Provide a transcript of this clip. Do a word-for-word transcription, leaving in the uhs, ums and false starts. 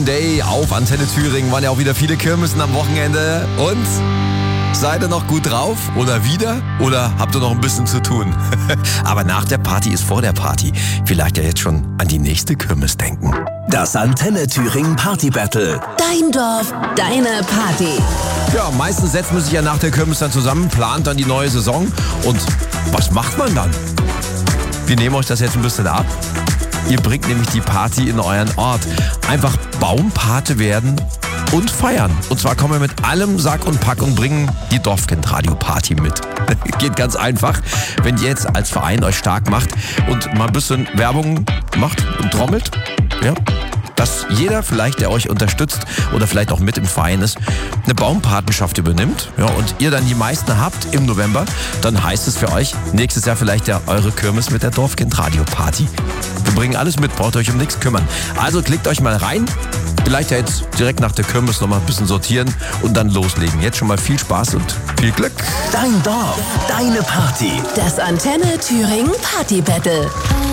Day auf Antenne Thüringen. Waren ja auch wieder viele Kirmesen am Wochenende. Und seid ihr noch gut drauf? Oder wieder? Oder habt ihr noch ein bisschen zu tun? Aber nach der Party ist vor der Party. Vielleicht ja jetzt schon an die nächste Kirmes denken. Das Antenne Thüringen Party Battle. Dein Dorf, deine Party. Ja, meistens setzt man sich ja nach der Kirmes dann zusammen, plant dann die neue Saison. Und was macht man dann? Wir nehmen euch das jetzt ein bisschen ab. Ihr bringt nämlich die Party in euren Ort. Einfach Baumpate werden und feiern. Und zwar kommen wir mit allem Sack und Pack und bringen die Dorfkind-Radio-Party mit. Geht ganz einfach, wenn ihr jetzt als Verein euch stark macht und mal ein bisschen Werbung macht und trommelt. Ja, dass jeder vielleicht, der euch unterstützt oder vielleicht auch mit im Verein ist, eine Baumpatenschaft übernimmt, ja, und ihr dann die meisten habt im November, dann heißt es für euch nächstes Jahr vielleicht ja eure Kirmes mit der Dorfkind-Radio-Party. Wir bringen alles mit, braucht euch um nichts kümmern. Also klickt euch mal rein, vielleicht ja jetzt direkt nach der Kirmes noch mal ein bisschen sortieren und dann loslegen. Jetzt schon mal viel Spaß und viel Glück. Dein Dorf, deine Party. Das Antenne Thüringen Party Battle.